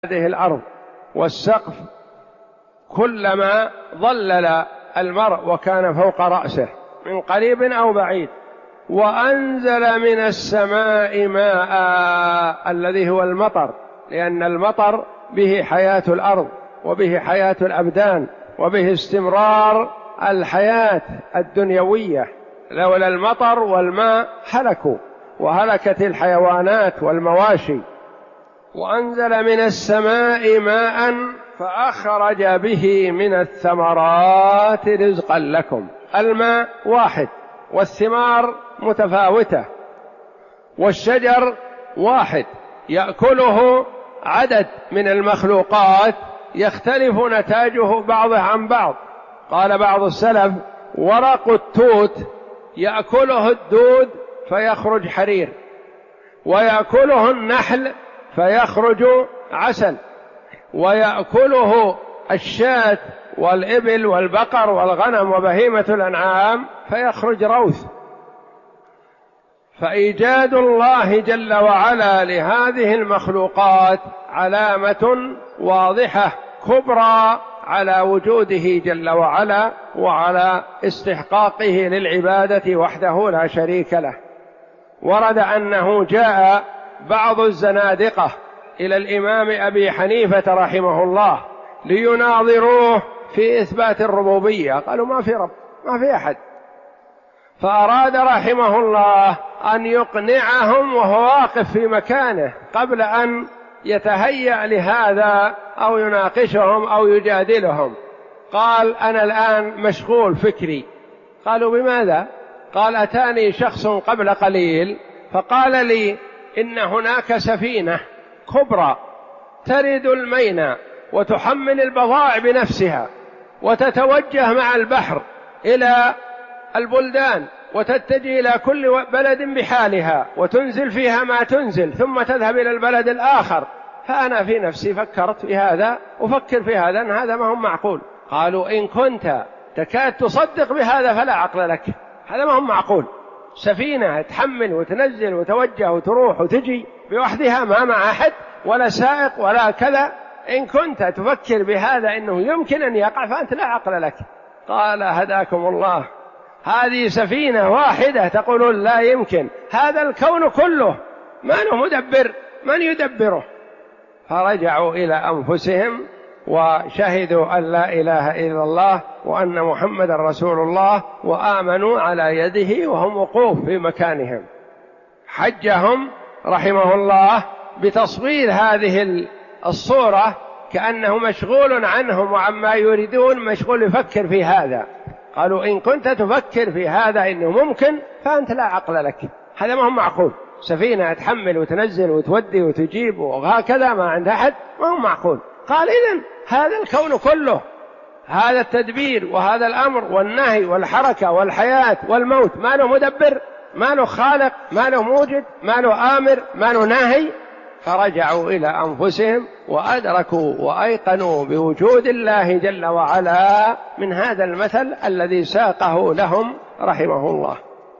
هذه الأرض والسقف كلما ظلل المرء وكان فوق رأسه من قريب أو بعيد، وأنزل من السماء ماء الذي هو المطر، لأن المطر به حياة الأرض وبه حياة الأبدان وبه استمرار الحياة الدنيوية. لولا المطر والماء هلكوا وهلكت الحيوانات والمواشي. وأنزل من السماء ماء فأخرج به من الثمرات رزقا لكم. الماء واحد والثمار متفاوتة، والشجر واحد يأكله عدد من المخلوقات يختلف نتاجه بعضه عن بعض. قال بعض السلف: ورق التوت يأكله الدود فيخرج حرير، ويأكله النحل فيخرج عسل، ويأكله الشاة والإبل والبقر والغنم وبهيمة الأنعام فيخرج روث. فإيجاد الله جل وعلا لهذه المخلوقات علامة واضحة كبرى على وجوده جل وعلا وعلى استحقاقه للعبادة وحده لا شريك له. ورد أنه جاء بعض الزنادقة إلى الإمام أبي حنيفة رحمه الله ليناظروه في إثبات الربوبية، قالوا: ما في رب، ما في أحد. فأراد رحمه الله أن يقنعهم وهو واقف في مكانه قبل أن يتهيأ لهذا أو يناقشهم أو يجادلهم. قال: أنا الآن مشغول فكري. قالوا: بماذا؟ قال: أتاني شخص قبل قليل فقال لي إن هناك سفينة كبرى ترد الميناء وتحمل البضائع بنفسها وتتوجه مع البحر إلى البلدان وتتجه إلى كل بلد بحالها وتنزل فيها ما تنزل ثم تذهب إلى البلد الآخر. فأنا في نفسي فكرت في هذا وفكر في هذا أن هذا ما هو معقول. قالوا: إن كنت تكاد تصدق بهذا فلا عقل لك، هذا ما هو معقول. سفينة تحمل وتنزل وتوجه وتروح وتجي بوحدها ما مع أحد ولا سائق ولا كذا. إن كنت تفكر بهذا أنه يمكن أن يقع فأنت لا عقل لك. قال: هداكم الله، هذه سفينة واحدة تقولون لا يمكن، هذا الكون كله ما له مدبر، من يدبره؟ فرجعوا إلى أنفسهم وشهدوا أن لا إله إلا الله وأن محمد رسول الله وآمنوا على يده وهم وقوف في مكانهم. حجهم رحمه الله بتصوير هذه الصورة كأنه مشغول عنهم وعما يريدون، مشغول يفكر في هذا. قالوا: إن كنت تفكر في هذا إنه ممكن فأنت لا عقل لك، هذا ما هو معقول. سفينة تحمل وتنزل وتودي وتجيب وهكذا ما عند أحد، ما هو معقول. قال: إذن هذا الكون كله، هذا التدبير وهذا الأمر والنهي والحركة والحياة والموت ما له مدبر، ما له خالق، ما له موجد، ما له آمر، ما له ناهي. فرجعوا إلى أنفسهم وأدركوا وأيقنوا بوجود الله جل وعلا من هذا المثل الذي ساقه لهم رحمه الله.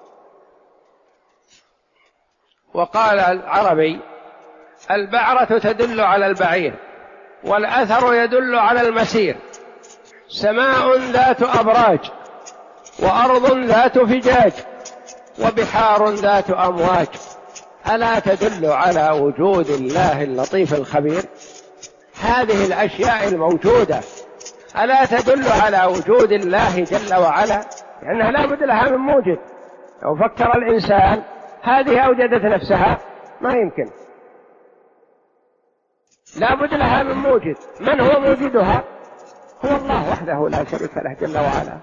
وقال العربي: البعرة تدل على البعير، والأثر يدل على المسير. سماء ذات أبراج، وأرض ذات فجاج، وبحار ذات أمواج، ألا تدل على وجود الله اللطيف الخبير؟ هذه الأشياء الموجودة ألا تدل على وجود الله جل وعلا؟ لأنها لا بد لها من موجد. لو فكر الإنسان هذه أوجدت نفسها ما يمكن، لا بد لها من موجد. من هو موجدها؟ هو الله وحده لا شريك له جل وعلا.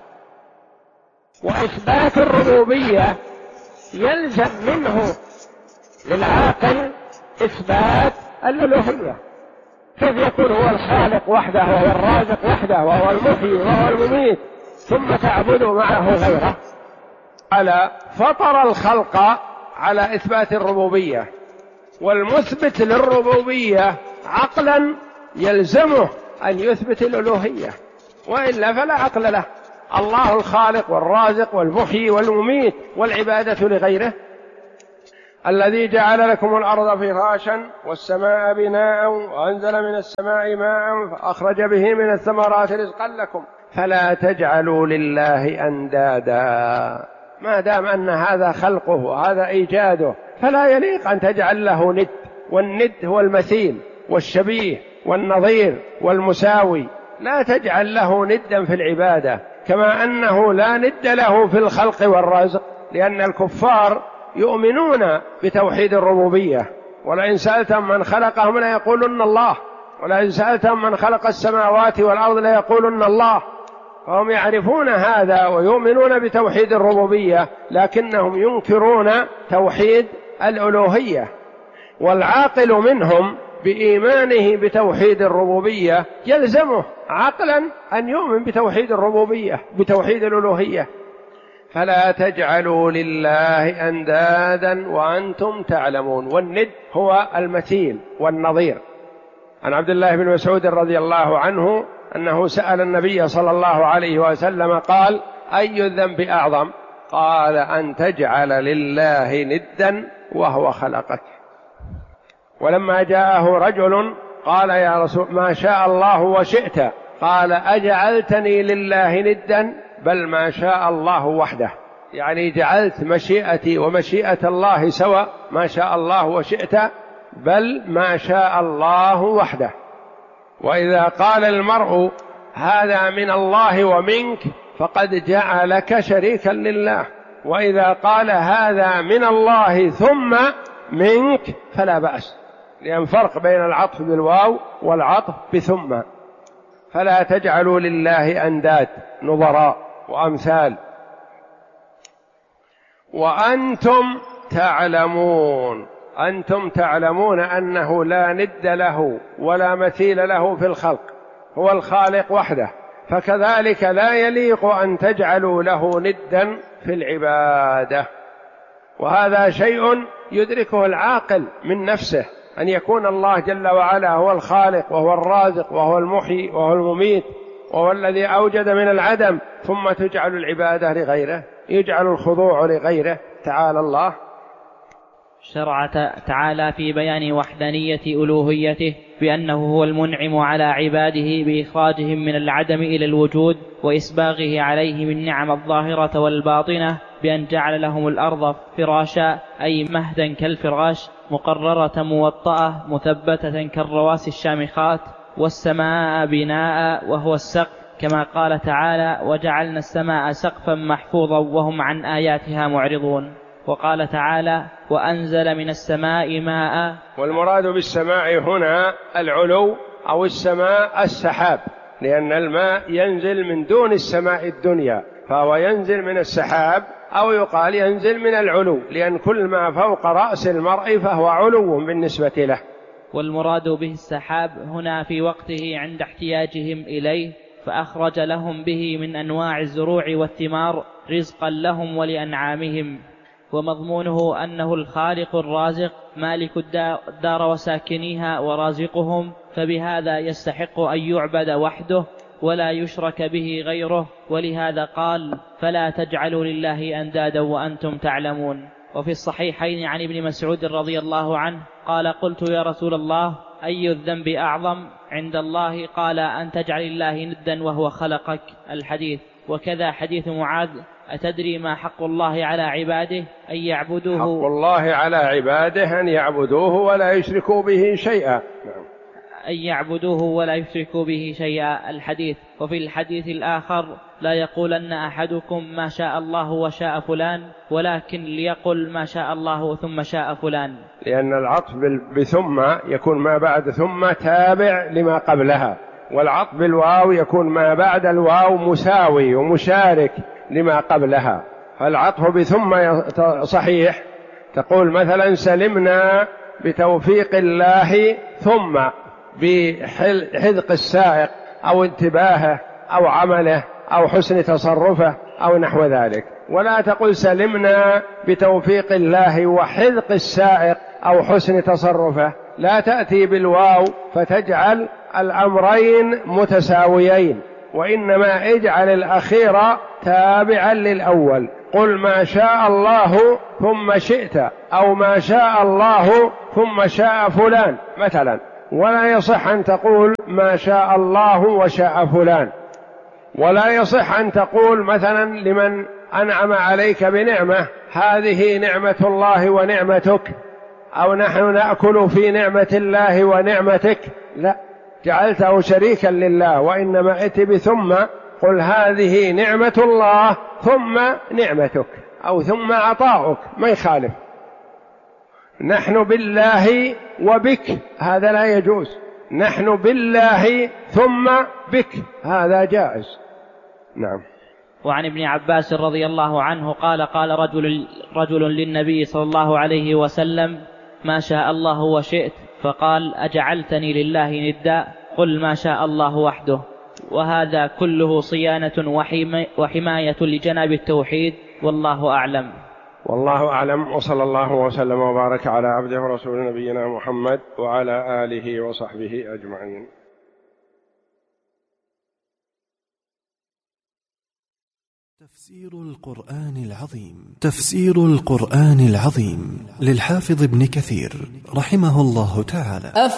وإثبات الربوبية يلزم منه للعاقل إثبات الألوهية. كيف يكون هو الخالق وحده وهو الرازق وحده وهو المحيي وهو المميت ثم تعبد معه غيره؟ على فطر الخلق على إثبات الربوبية، والمثبت للربوبية عقلا يلزمه أن يثبت الألوهية، وإلا فلا عقل له. الله الخالق والرازق والمحيي والمميت، والعبادة لغيره. الذي جعل لكم الأرض فراشا والسماء بناء وأنزل من السماء ماء فأخرج به من الثمرات رزقا لكم فلا تجعلوا لله أندادا. ما دام أن هذا خلقه وهذا إيجاده فلا يليق أن تجعل له ند، والند هو المثيل والشبيه والنظير والمساوي، لا تجعل له ندا في العبادة، كما أنه لا ند له في الخلق والرزق، لأن الكفار يؤمنون بتوحيد الربوبية، ولئن سألتم من خلقهم ليقولن الله، ولئن سألتم من خلق السماوات والأرض ليقولن الله، فهم يعرفون هذا ويؤمنون بتوحيد الربوبية، لكنهم ينكرون توحيد الألوهية. والعاقل منهم بإيمانه بتوحيد الربوبية يلزمه عقلا أن يؤمن بتوحيد الربوبية بتوحيد الألوهية. فلا تجعلوا لله أندادا وأنتم تعلمون. والند هو المثيل والنظير. عن عبد الله بن مسعود رضي الله عنه أنه سأل النبي صلى الله عليه وسلم قال: أي الذنب أعظم؟ قال: أن تجعل لله ندا وهو خلقك. ولما جاءه رجل قال: يا رسول ما شاء الله وشئت، قال: أجعلتني لله ندا؟ بل ما شاء الله وحده، يعني جعلت مشيئتي ومشيئة الله سواء، ما شاء الله وشئت، بل ما شاء الله وحده. وإذا قال المرء هذا من الله ومنك فقد جعلك شريكا لله، وإذا قال هذا من الله ثم منك فلا بأس، لأن فرق بين العطف بالواو والعطف بثم. فلا تجعلوا لله أنداد نظراء وأمثال وأنتم تعلمون. أنتم تعلمون أنه لا ند له ولا مثيل له في الخلق، هو الخالق وحده، فكذلك لا يليق أن تجعلوا له ندا في العبادة. وهذا شيء يدركه العاقل من نفسه، أن يكون الله جل وعلا هو الخالق وهو الرازق وهو المحيي وهو المميت وهو الذي أوجد من العدم، ثم تجعل العبادة لغيره، يجعل الخضوع لغيره. تعالى الله. شرع تعالى في بيان وحدانية ألوهيته بأنه هو المنعم على عباده بإخراجهم من العدم إلى الوجود، وإسباغه عليه من نعم الظاهرة والباطنة، بأن جعل لهم الأرض فراشا أي مهدا كالفراش، مقررة موطأة مثبتة كالرواسي الشامخات، والسماء بناء وهو السقف، كما قال تعالى: وجعلنا السماء سقفا محفوظا وهم عن آياتها معرضون. وقال تعالى: وأنزل من السماء ماء. والمراد بالسماء هنا العلو، أو السماء السحاب، لأن الماء ينزل من دون السماء الدنيا، فهو ينزل من السحاب، أو يقال ينزل من العلو، لأن كل ما فوق رأس المرء فهو علو بالنسبة له. والمراد به السحاب هنا في وقته عند احتياجهم إليه، فأخرج لهم به من أنواع الزروع والثمار رزقا لهم ولأنعامهم. ومضمونه أنه الخالق الرازق مالك الدار وساكنيها ورازقهم، فبهذا يستحق أن يعبد وحده ولا يشرك به غيره. ولهذا قال: فلا تجعلوا لله أندادا وأنتم تعلمون. وفي الصحيحين عن ابن مسعود رضي الله عنه قال: قلت يا رسول الله أي الذنب أعظم عند الله؟ قال: أن تجعل الله ندا وهو خلقك. الحديث. وكذا حديث معاذ: أتدري ما حق الله على عباده؟ أن يعبدوه. حق الله على عباده أن يعبدوه ولا يشركوا به شيئا. أن يعبدوه ولا يشركوا به شيئا. الحديث. وفي الحديث الآخر: لا يقولن أحدكم ما شاء الله وشاء فلان، ولكن ليقل ما شاء الله ثم شاء فلان. لأن العطف بثم يكون ما بعد ثم تابع لما قبلها، والعطف بالواو يكون ما بعد الواو مساوي ومشارك لما قبلها. فالعطف بثم صحيح، تقول مثلا: سلمنا بتوفيق الله ثم بحذق السائق أو انتباهه أو عمله أو حسن تصرفه أو نحو ذلك. ولا تقل سلمنا بتوفيق الله وحذق السائق أو حسن تصرفه، لا تأتي بالواو فتجعل الأمرين متساويين، وإنما اجعل الأخير تابعا للأول. قل ما شاء الله ثم شئت، أو ما شاء الله ثم شاء فلان مثلا، ولا يصح أن تقول ما شاء الله وشاء فلان، ولا يصح أن تقول مثلا لمن أنعم عليك بنعمة هذه نعمة الله ونعمتك، أو نحن نأكل في نعمة الله ونعمتك، لا، جعلته شريكا لله، وإنما ائت بثم، قل هذه نعمة الله ثم نعمتك أو ثم عطاؤك، ما يخالف. نحن بالله وبك هذا لا يجوز، نحن بالله ثم بك هذا جائز. نعم. وعن ابن عباس رضي الله عنه قال قال رجل للنبي صلى الله عليه وسلم ما شاء الله وشئت، فقال أجعلتني لله ندا؟ قل ما شاء الله وحده. وهذا كله صيانة وحماية لجناب التوحيد، والله أعلم. والله أعلم، وصلى الله وسلم وبارك على عبده ورسول نبينا محمد وعلى آله وصحبه أجمعين. تفسير القرآن العظيم. تفسير القرآن العظيم للحافظ ابن كثير رحمه الله تعالى.